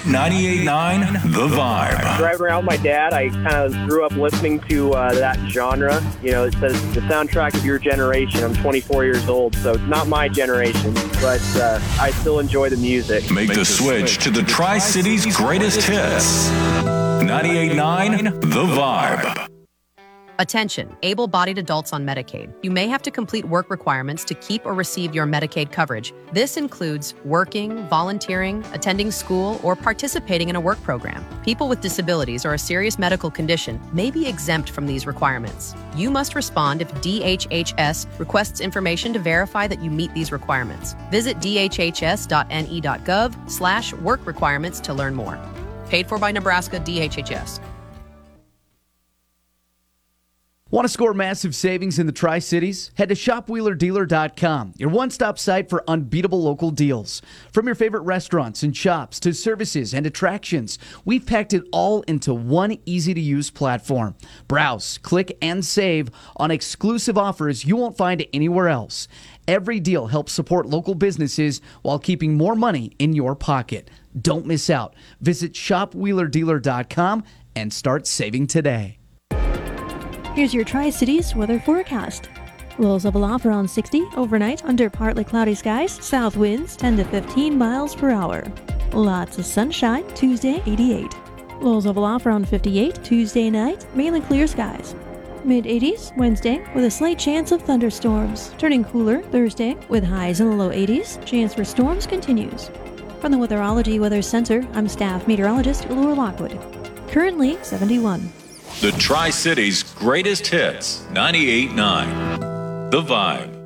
98.9 The Vibe. Driving around with my dad, I kind of grew up listening to that genre. You know, it says the soundtrack of your generation. I'm 24 years old, so it's not my generation, but I still enjoy the music. Make the switch to the Tri-Cities greatest hits. 98.9 The Vibe. Attention, able-bodied adults on Medicaid. You may have to complete work requirements to keep or receive your Medicaid coverage. This includes working, volunteering, attending school, or participating in a work program. People with disabilities or a serious medical condition may be exempt from these requirements. You must respond if DHHS requests information to verify that you meet these requirements. Visit dhhs.ne.gov/work requirements to learn more. Paid for by Nebraska DHHS. Want to score massive savings in the Tri-Cities? Head to shopwheelerdealer.com, your one-stop site for unbeatable local deals. From your favorite restaurants and shops to services and attractions, we've packed it all into one easy-to-use platform. Browse, click, and save on exclusive offers you won't find anywhere else. Every deal helps support local businesses while keeping more money in your pocket. Don't miss out. Visit shopwheelerdealer.com and start saving today. Here's your Tri-Cities weather forecast. Lows of aloft around 60 overnight under partly cloudy skies. South winds 10 to 15 miles per hour. Lots of sunshine Tuesday 88. Lows of aloft around 58 Tuesday night. Mainly clear skies. Mid-80s Wednesday with a slight chance of thunderstorms. Turning cooler Thursday with highs in the low 80s. Chance for storms continues. From the Weatherology Weather Center, I'm staff meteorologist Laura Lockwood. Currently 71. The Tri-Cities greatest hits. 98.9 The Vibe.